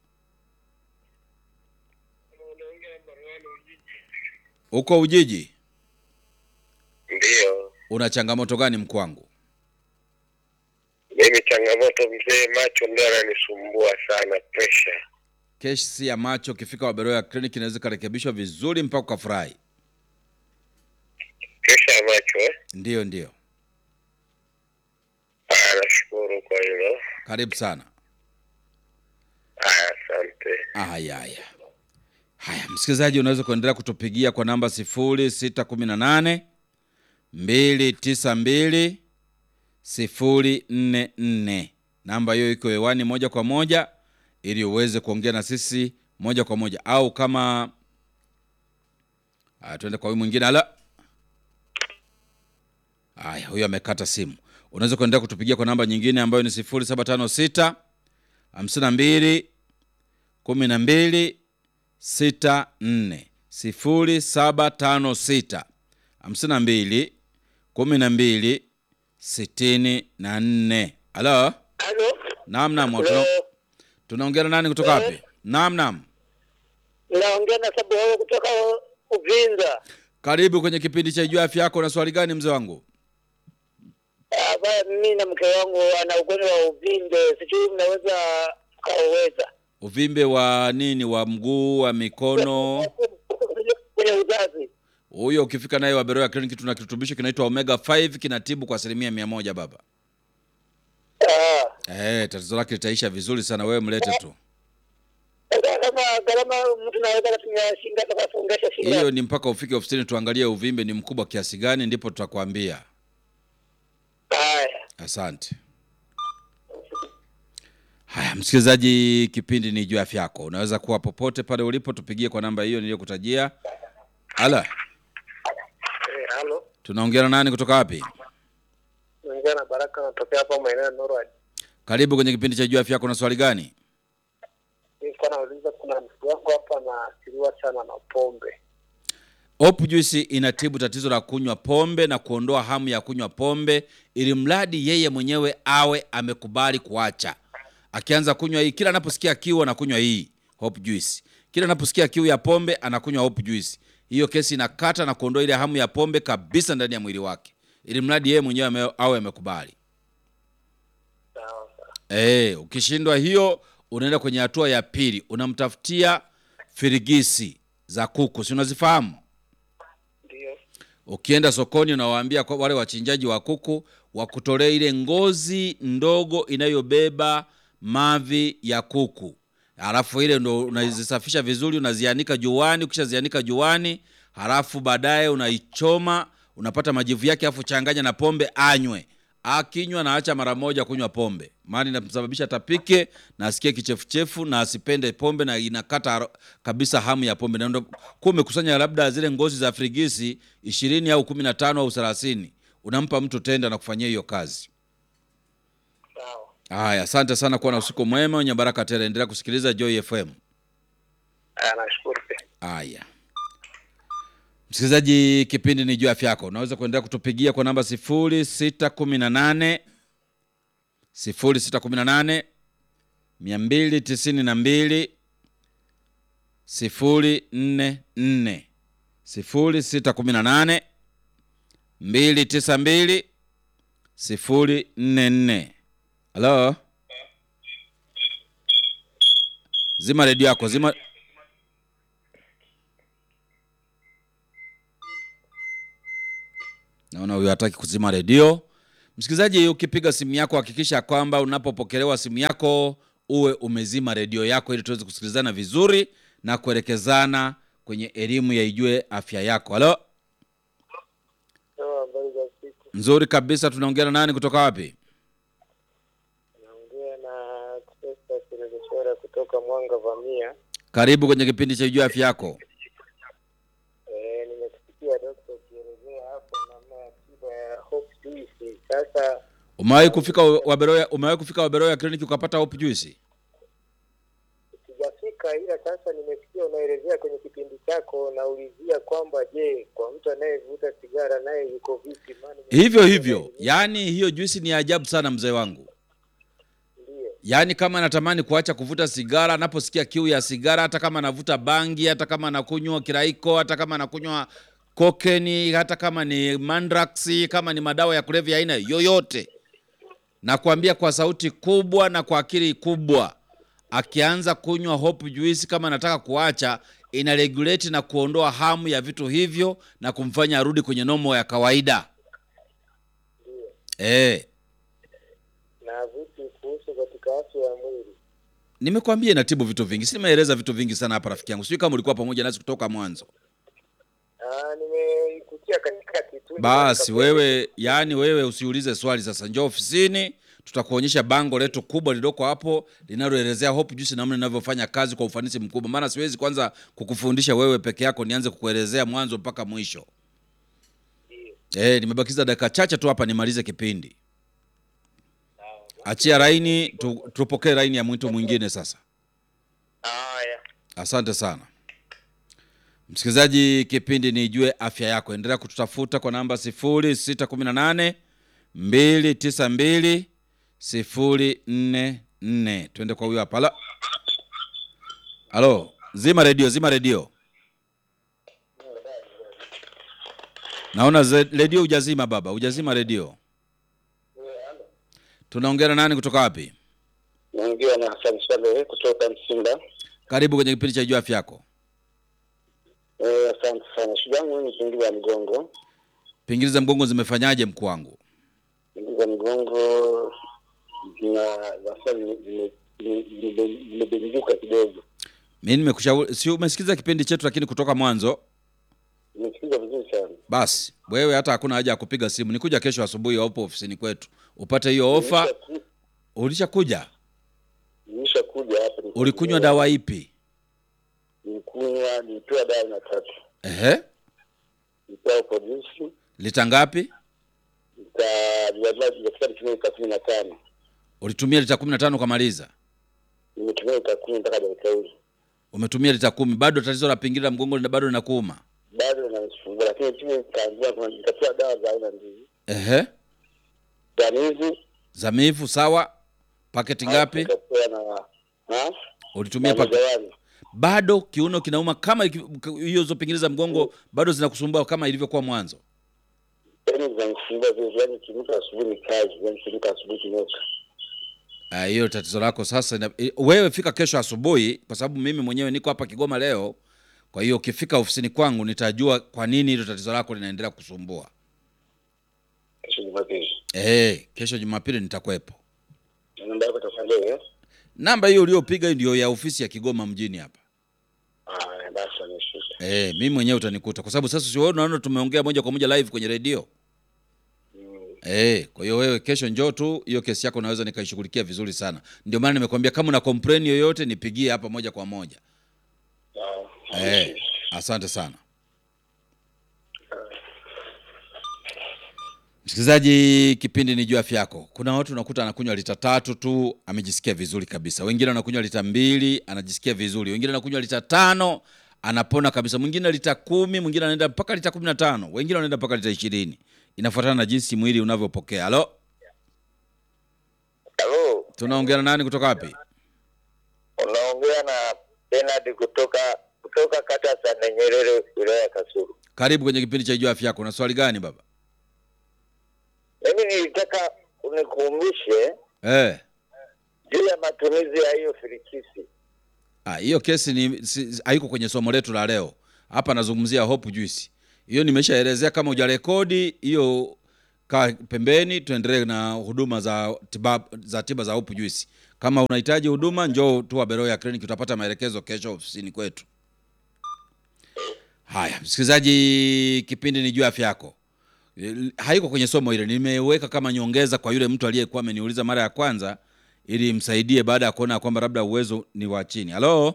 Uko Ujiji? Ndio. Una changamoto gani mkwangu? Mimi changamoto mzee, macho ndio yananisumbua sana, pressure. Kesi ya macho ukifika Waberoya Clinic inaweza kurekebishwa vizuri mpaka ukafurahi. Pressure ya macho eh? Ndio ndio. Ah, nashukuru kwa hilo. Karibu sana. Ah, asante. Haya haya. Haya, msikilizaji, unaweza kuendelea kutupigia kwa namba sifuri sita kumi na nane mbili tisa mbili sifuri nne nne. Namba hiyo iko hewani moja kwa moja ili uweze kuongea na sisi moja kwa moja, au kama ah, tuende kwa huyu mwingine. Ala. Haya, huyu amekata simu. Unaweza kuendelea kutupigia kwa namba nyingine ambayo ni sifuri saba tano sita hamsini na mbili kumi na mbili sita nne. sifuri saba tano sita hamsini na mbili kumi na mbili sitini na nne. Halo? Halo? Naam naam. Tuna, tunaongea na nani kutoka wapi? Naam naam. Naongea na Sababu kutoka Uvinza. Karibu kwenye kipindi cha Jua Afya Yako. Na swali gani mzee wangu? Ah, baba, mimi na mke wangu ana ugonjwa wa uvimbe. Sijui mnaweza kauweza. Uvimbe wa nini? Wa mguu, wa mikono? Kwenye uzazi. Huyo ukifika naye Waberoya Clinic tuna kirutubisho kinaitwa omega tano, kinatibu kwa asilimia mia moja baba. Ah. Eh, tatizo lake litaisha vizuri sana, wewe mlete tu. Kama kama mtu anaweza kutumia shinga atakafungasha shinga. Hiyo ni mpaka ufike ofisini tuangalie uvimbe ni mkubwa kiasi gani, ndipo tutakwambia. Haya. Asante. Haya, msikilizaji, kipindi ni Jua Afya Yako. Unaweza kuwa popote pale ulipo, tupigie kwa namba hiyo niliyokutajia. Ala. Eh, halo. Tunaongea na nani kutoka wapi? Naongea na Baraka, natokea hapa maeneo ya Norway. Karibu kwenye kipindi cha Jua Afya Yako. Na swali gani? Nilikuwa nauliza, kuna mtu wangu hapa anaathiriwa sana na pombe. Hope Juice inatibu tatizo la kunywa pombe na kuondoa hamu ya kunywa pombe, ili mradi yeye mwenyewe awe amekubali kuacha. Akianza kunywa hii, kila anaposikia kiu anakunywa hii Hope Juice. Kila anaposikia kiu ya pombe anakunywa Hope Juice. Hiyo kesi inakata na kuondoa ile hamu ya pombe kabisa ndani ya mwili wake, ili mradi yeye mwenyewe awe amekubali. Sawa sawa. Eh, ukishindwa hiyo unaenda kwenye hatua ya pili, unamtafutia firigisi za kuku. Si unazifahamu? Ndio. Ukienda sokoni unawaambia kwa wale wachinjaji wa kuku wakutolee ile ngozi ndogo inayobeba mavi ya kuku. Halafu ile ndo unazisafisha vizuri, unazianika juani. Ukishazianika juani, halafu baadaye unaichoma, unapata majivu yake, afu changanya na pombe anywe. Akinywa na acha mara moja kunywa pombe, maana inasababisha tapike na asikie kichefuchefu na asipende pombe, na inakata kabisa hamu ya pombe. Na ndio kumekusanya labda zile ngozi za frigisi ishirini au kumi na tano au thelathini, unampa mtu tenda na kufanyia hiyo kazi. Sawa. Haya, asante sana, kuwa na usiku mwema wenye baraka tele. Endelea kusikiliza Joy F M. Haya, nashukuru pia. Haya. Msikilizaji, kipindi ni Jua Afya Yako. Unaweza kuendelea kutupigia kwa namba sifuri sita kumi na nane sifuri sita kumi na nane mia mbili tisini na mbili sifuri nne nne. sifuri sita kumi na nane mbili tisa mbili sifuri nne nne. Halo? Zima redio yako, zima. Naona huyu hataki kuzima redio. Msikilizaji, ukipiga simu yako hakikisha kwamba unapopokelewa simu yako uwe umezima redio yako ili tuweze kusikilizana vizuri na kuelekezana kwenye elimu ya Ijue Afya Yako. Halo? Sawa, habari za siku. Nzuri kabisa, tunaongea na nani kutoka wapi? Naongea na Testa Sereshora kutoka Mwanga Vamia. Karibu kwenye kipindi cha Ijue Afya Yako. Eh, nimesikia daktari akielezea hapo namna ya tiba ya Hope Juice. Sasa Umewahi kufika Waberoya, umewahi kufika Waberoya kliniki ukapata Hope Juice? sijafika, ila sasa nimesikia unaelezea kwenye kipindi chako, naulizia kwamba je, kwa mtu anayevuta sigara naye yuko vipi? Maana Hivyo hivyo. Yaani hiyo juisi ni ajabu sana mzee wangu. Ndiyo. Yaani kama anatamani kuacha kuvuta sigara, anaposikia kiu ya sigara, hata kama anavuta bangi, hata kama anakunywa kiraiko, hata kama anakunywa kokeni, hata kama ni mandrax, kama ni madawa ya kulevya aina yoyote, na kuambia kwa sauti kubwa na kwa akili kubwa, akianza kunywa Hope Juice, kama anataka kuacha, ina regulate na kuondoa hamu ya vitu hivyo na kumfanya arudi kwenye nomo ya kawaida. Ndiyo. Eh. Na vipi kuhusu katika afya ya mwili? Nimekwambia inatibu vitu vingi. Si nimeeleza vitu vingi sana hapa rafiki yangu. Sio kama ulikuwa pamoja nasi kutoka mwanzo. Ah, nimeikutia katikati tu. Basi wewe, yani wewe usiulize swali sasa. Njoo ofisini, tutakuonyesha bango letu kubwa lililoko hapo linaloelezea Hope Juice namna inavyofanya kazi kwa ufanisi mkubwa. Maana siwezi kwanza kukufundisha wewe peke yako nianze kukuelezea mwanzo mpaka mwisho. Eh, nimebakiza dakika chache tu hapa nimalize kipindi. Achia laini, tu, tupokee laini ya mtu mwingine sasa. Haya. Asante sana. Msikilizaji, kipindi ni Ijue Afya Yako. Endelea kututafuta kwa namba sifuri sita kumi na nane mbili tisa mbili sifuri nne nne. Twende kwa huyo hapa. Halo. Halo, zima redio, zima redio. Naona redio hujazima baba, hujazima redio. Tunaongea na nani kutoka wapi? Naongea na Hassan Swale kutoka Msimba. Karibu kwenye kipindi cha Ijue Afya Yako. Eh, asante sana. Shida yangu ni pingili ya mgongo. Pingili za mgongo zimefanyaje mkuu wangu? Pingili za mgongo na wasali zimebenduka kidogo. Mimi nimekushauri, si umesikiza kipindi chetu lakini kutoka mwanzo? Nimesikiza vizuri sana. Basi, wewe hata hakuna haja ya kupiga simu. Nikuja kesho asubuhi hapo ofisini kwetu. Upate hiyo ofa. Ulishakuja? Nimeshakuja hapa. Ulikunywa dawa ipi? Nilikunywa, nilipewa dawa na tatu. Ehe. Nilipewa kwa jinsi. Lita ngapi? Nita lita kumi na tano. Ulitumia lita kumi na tano kumaliza? Nimetumia lita kumi mpaka dakika hii. Umetumia lita kumi, bado tatizo la pingili la mgongo bado linakuuma? Bado linanisumbua, lakini timu kaanzia kwa nikapewa dawa za aina mbili. Ehe. Zamivu. Zamivu sawa. Paketi ngapi? Nikapewa na ha? Ulitumia paketi. Bado kiuno kinauma kama hiyo zo pingili za mgongo bado zinakusumbua kama ilivyokuwa mwanzo? Yaani zinanisumbua vile, yaani kimuka asubuhi kazi, yaani kimuka asubuhi kinoka. Ah, hiyo tatizo lako sasa ina, wewe fika kesho asubuhi kwa sababu mimi mwenyewe niko hapa Kigoma leo. Kwa hiyo ukifika ofisini kwangu nitajua kwa nini hilo tatizo lako linaendelea kusumbua. Kesho Jumapili. Eh, kesho Jumapili nitakuepo. Namba yako itakuwa leo. Namba hiyo uliyopiga ndio ya ofisi ya Kigoma mjini hapa. Ah, basi nimeshika. Eh, mimi mwenyewe utanikuta kwa sababu sasa si wewe unaona tumeongea moja kwa moja live kwenye radio. Mm. Eh, kwa hiyo wewe kesho njoo tu, hiyo kesi yako naweza nikaishughulikia vizuri sana. Ndio maana nimekwambia kama una complain yoyote nipigie hapa moja kwa moja. Ah. Eh, asante sana. Msikilizaji, kipindi ni Ijue Afya Yako. Kuna watu unakuta anakunywa lita tatu tu amejisikia vizuri kabisa. Wengine wanakunywa lita mbili anajisikia vizuri. Wengine wanakunywa lita tano anapona kabisa. Mwingine lita kumi, mwingine anaenda mpaka lita kumi na tano. Wengine wanaenda mpaka lita ishirini. Inafuatana na jinsi mwili unavyopokea. Halo? Halo. Tunaongea na nani kutoka wapi? Unaongea na Bernard kutoka kutoka kata ya Nyerere wilaya ya Kasulu. Karibu kwenye kipindi cha Ijue Afya Yako. Una swali gani baba? Mimi nilitaka unikumbushe Eh. juu ya matumizi ya hiyo firikisi. Ah, hiyo kesi ni si, haiko kwenye somo letu la leo. Hapa nazungumzia Hope Juice. Hiyo nimeshaelezea, kama hujarekodi hiyo kaa pembeni, tuendelee na huduma za tiba za tiba za Hope Juice. Kama unahitaji huduma, njoo tu Beroya Clinic, utapata maelekezo kesho ofisini kwetu. Haya, msikilizaji, kipindi ni juu afya yako. Haiko kwenye somo ile, nimeweka kama nyongeza kwa yule mtu aliyekuwa ameniuliza mara ya kwanza, ili msaidie baada ya kuona kwamba labda uwezo ni wa chini. Halo?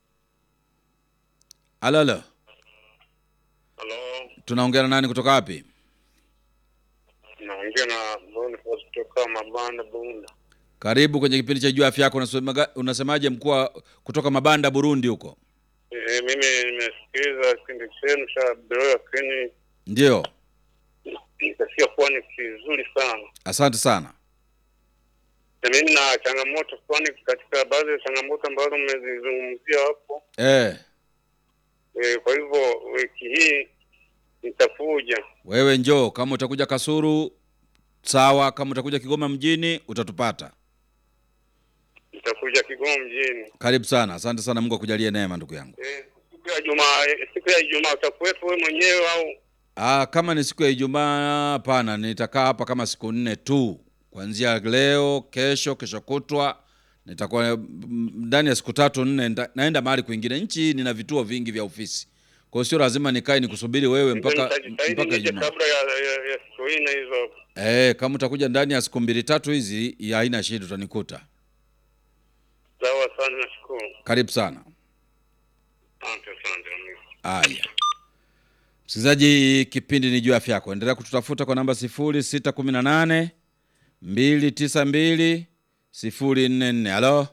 Halo, halo. Halo. Tunaongea na nani kutoka wapi? Naongea na Boniface kutoka Mabanda Burundi. Karibu kwenye kipindi cha juu afya yako. Unasema, unasemaje mkuu kutoka Mabanda Burundi huko? Eh, mimi nimesikiliza kipindi chenu cha Beroya Clinic. Ndio. Nikasikia kuwa ni kizuri sana. Asante sana. Na mimi na changamoto fulani katika baadhi ya changamoto ambazo mmezizungumzia hapo. Eh. Eh, kwa hivyo wiki hii nitakuja. Wewe njoo, kama utakuja Kasulu sawa, kama utakuja Kigoma mjini utatupata. Nitakuja Kigoma mjini. Karibu sana. Asante sana, Mungu akujalie neema ndugu yangu. Eh, siku ya Ijumaa, siku ya Ijumaa utakuwepo wewe mwenyewe au? Ah, kama ni siku ya Ijumaa hapana, nitakaa hapa kama siku nne tu. Kuanzia leo, kesho, kesho kutwa, nitakuwa ndani ya siku tatu nne naenda mahali kwingine. Nchi nina vituo vingi vya ofisi. Kwa hiyo sio lazima nikae nikusubiri wewe mpaka mpaka Ijumaa. Kabla ya, ya, ya siku nne hizo. Eh, kama utakuja ndani ya siku mbili tatu hizi, ya haina shida, utanikuta. Sawa sana, nashukuru. Karibu sana. Asante sana. Haya. Msikilizaji, kipindi ni juu afya yako. Endelea kututafuta kwa namba sifuri sita kumi na nane mbili tisa mbili sifuri nne nne. Halo?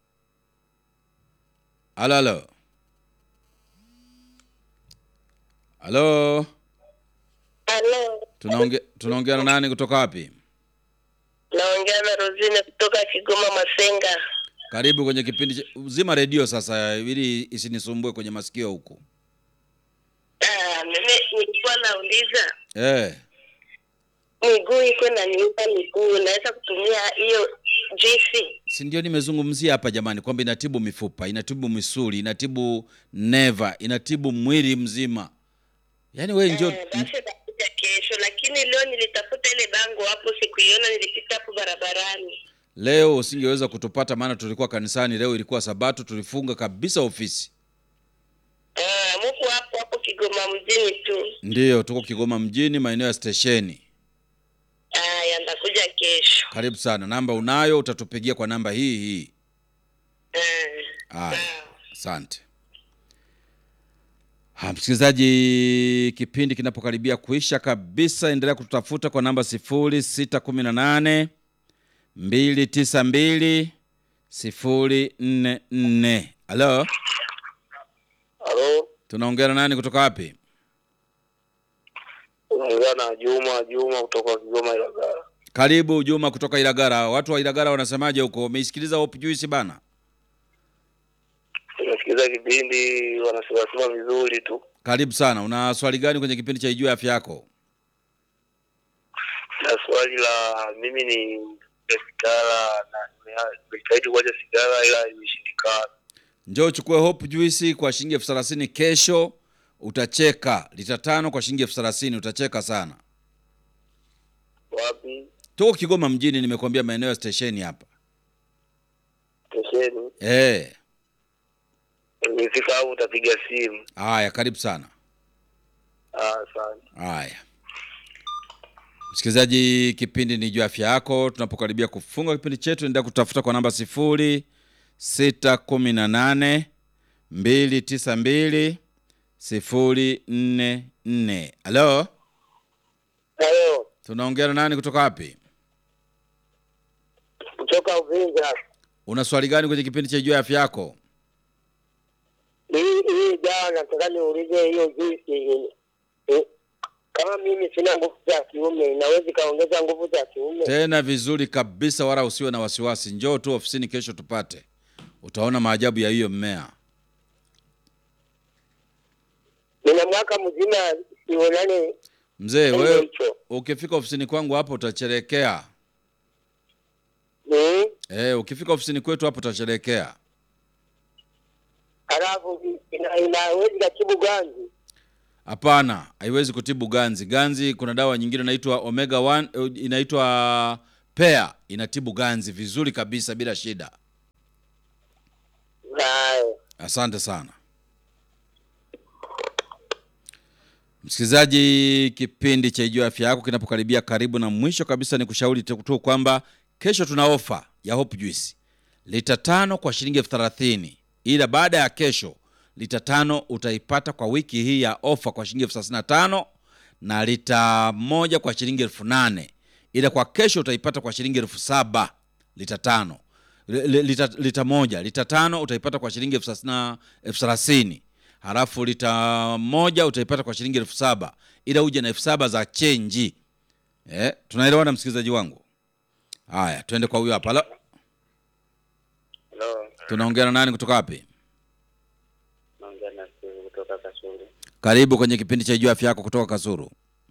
Halo, halo. Halo? Halo. Tunaongea tunaongea na nani kutoka wapi? Naongea na Rosine kutoka Kigoma Masenga. Karibu kwenye kipindi. Uzima redio sasa ili isinisumbue kwenye masikio huko. Ah, mimi nilikuwa nauliza. Eh. Miguu iko na niupa miguu, naweza kutumia hiyo juice? Si ndio nimezungumzia hapa jamani, kwamba inatibu mifupa, inatibu misuli, inatibu neva, inatibu mwili mzima. Yaani wewe njoo. Eh, basi nitakuja kesho, lakini leo nilitafuta ile bango hapo sikuiona, nilipita hapo barabarani. Leo usingeweza kutupata maana tulikuwa kanisani, leo ilikuwa Sabato, tulifunga kabisa ofisi. Ah, mko hapo hapo Kigoma mjini tu? Ndio, tuko Kigoma mjini, maeneo ya stesheni. Ah, yandakuja kesho. Karibu sana. Namba unayo, utatupigia kwa namba hii hii. Eh. Ah, asante. Ha, msikilizaji, kipindi kinapokaribia kuisha kabisa, endelea kututafuta kwa namba sifuri sita kumi na nane mbili tisa mbili sifuri nne nne. Halo? Halo? Tunaongea na nani kutoka wapi? Unaongea na Juma, Juma kutoka Kigoma Ilagala. Karibu Juma kutoka Ilagala. Watu wa Ilagala wanasemaje huko? Umeisikiliza Hope Juice bana? Nimesikiza kipindi, wanasema vizuri tu. Karibu sana. Una swali gani kwenye kipindi cha Ijue Afya Yako? Na swali la mimi ni sigara na nimejitahidi kuacha sigara ila imeshindikana. Njoo chukue Hope Juice kwa shilingi elfu thelathini kesho, utacheka. Lita tano kwa shilingi elfu thelathini, utacheka sana. Wapi? Tuko Kigoma mjini, nimekuambia maeneo ya stesheni hapa. Stesheni? Eh. Nikifika hapo utapiga simu. Haya, karibu sana. Ah, asante. Haya. Msikilizaji, kipindi ni Jua Afya Yako. Tunapokaribia kufunga kipindi chetu, endelea kutafuta kwa namba sifuri sita kumi na nane mbili tisa mbili sifuri nne nne. Halo? Halo. Tunaongea na nani kutoka wapi? Kutoka Uvinza. Una swali gani kwenye kipindi cha Jua Afya Yako? Hii hii dawa nataka niulize hiyo juice. Eh, kama mimi sina nguvu za kiume, inaweza kaongeza nguvu za kiume? Tena vizuri kabisa, wala usiwe na wasiwasi. Njoo tu ofisini kesho tupate. Utaona maajabu ya hiyo mmea. Nina mwaka mzima sionane. Mzee, wewe ukifika ofisini kwangu hapo utacherekea. Mm. Eh, ukifika ofisini kwetu hapo utacherekea. Halafu ina, inawezi katibu ganzi. Hapana, haiwezi kutibu ganzi. Ganzi kuna dawa nyingine inaitwa omega one, inaitwa Pear, inatibu ganzi vizuri kabisa bila shida. Nayo. Asante sana. Msikilizaji, kipindi cha Ijue Afya Yako kinapokaribia karibu na mwisho kabisa, ni kushauri tu kwamba kesho tuna ofa ya Hope Juice. Lita tano kwa shilingi elfu thelathini. Ila baada ya kesho lita tano utaipata kwa wiki hii ya ofa kwa shilingi elfu thelathini na tano, na lita moja kwa shilingi elfu nane. Ila kwa kesho utaipata kwa shilingi elfu saba lita tano. Lita, lita moja, lita tano utaipata kwa shilingi elfu thelathini. Halafu lita moja utaipata kwa shilingi elfu saba. Ila uje na elfu saba za change. Eh, tunaelewana msikilizaji wangu? Haya, twende kwa huyo hapa. Hello. Hello. Tunaongea na nani kutoka wapi? Naongea na Steve kutoka Kasulu. Karibu kwenye kipindi cha Ijue Afya Yako kutoka Kasulu.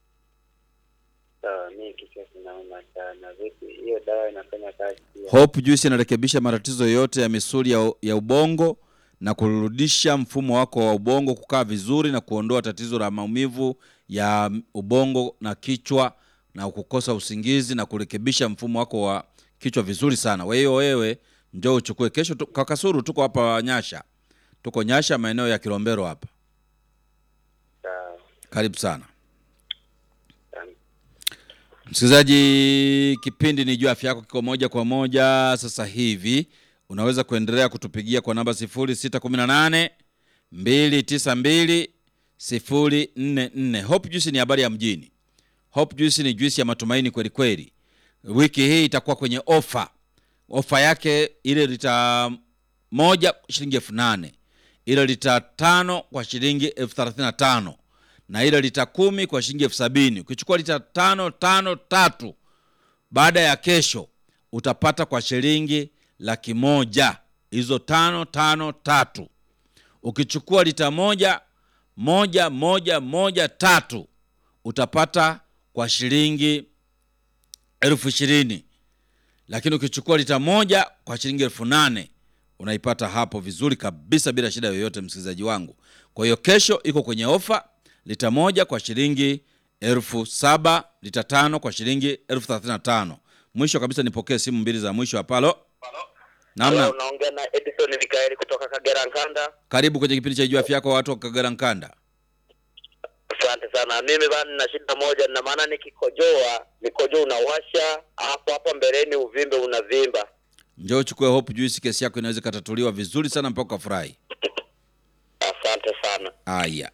Sawa, mimi kichwa kinauma sana. Vipi hiyo dawa inafanya kazi pia? Hope Juice inarekebisha matatizo yote ya misuli ya, ya ubongo na kurudisha mfumo wako wa ubongo kukaa vizuri na kuondoa tatizo la maumivu ya ubongo na kichwa na kukosa usingizi na kurekebisha mfumo wako wa kichwa vizuri sana. Kwa hiyo wewe njoo uchukue kesho tu, kwa Kasulu tuko hapa Nyasha. Tuko Nyasha maeneo ya Kilombero hapa. Sawa. Karibu sana. Sawa. Msikilizaji, kipindi ni Ijue Afya Yako kiko moja kwa moja sasa hivi. Unaweza kuendelea kutupigia kwa namba sifuri sita kumi na nane mbili tisa mbili sifuri nne nne. Hope Juice ni habari ya mjini. Hope Juice ni juice ya matumaini kweli kweli. Wiki hii itakuwa kwenye ofa. Ofa yake ile lita moja shilingi elfu nane. Ile lita tano kwa shilingi elfu thelathini na tano. Na ile lita kumi kwa shilingi elfu sabini. Ukichukua lita tano tano tatu, baada ya kesho utapata kwa shilingi laki moja. Hizo tano tano tatu. Ukichukua lita moja moja moja moja tatu, utapata kwa shilingi elfu ishirini. Lakini ukichukua lita moja kwa shilingi elfu nane, unaipata hapo vizuri kabisa bila shida yoyote msikilizaji wangu. Kwa hiyo kesho iko kwenye ofa, lita moja kwa shilingi elfu saba, lita tano kwa shilingi elfu thelathini na tano. Mwisho kabisa nipokee simu mbili za mwisho hapa. Halo. Namna. Unaongea na Edison Mikaeli kutoka Kagera Nkanda. Karibu kwenye kipindi cha Ijue Afya Yako watu wa Kagera Nkanda. Asante sana. Mimi bana nina shida moja, na maana nikikojoa, nikojoa unawasha, hapo hapo mbeleni uvimbe unavimba. Njoo uchukue Hope Juice, kesi yako inaweza katatuliwa vizuri sana mpaka ufurahi. Asante sana. Aya.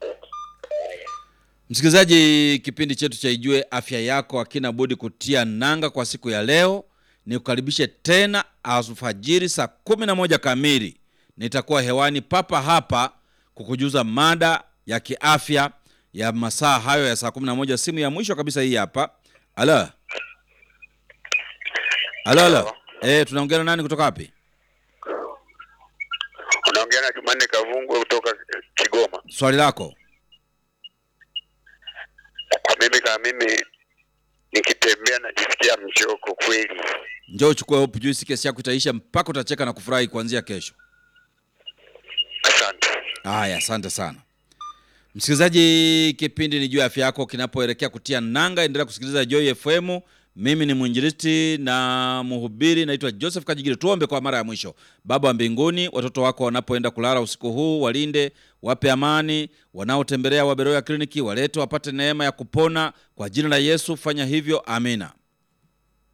Msikilizaji, kipindi chetu cha Ijue Afya Yako hakina budi kutia nanga kwa siku ya leo. Nikukaribishe tena alfajiri saa kumi na moja kamili. Nitakuwa hewani papa hapa kukujuza mada ya kiafya ya masaa hayo ya saa kumi na moja. Simu ya mwisho kabisa hii hapa. Ala. Ala ala. Eh, tunaongea na nani kutoka wapi? Unaongea na Jumanne Kavungu kutoka Kigoma. Swali lako. Mimi kama mimi nikitembea najisikia mchoko kweli. Njoo uchukue Hope Juice, kesi yako itaisha mpaka utacheka na kufurahi kuanzia kesho. Asante. Haya, asante sana. Msikilizaji, kipindi ni Ijue Afya Yako kinapoelekea kutia nanga, endelea kusikiliza Joy F M. Mimi ni mwinjilisti na mhubiri naitwa Joseph Kajigiri. Tuombe kwa mara ya mwisho. Baba wa mbinguni, watoto wako wanapoenda kulala usiku huu, walinde, wape amani. Wanaotembelea Waberoya kliniki, walete wapate neema ya kupona kwa jina la Yesu. Fanya hivyo, amina.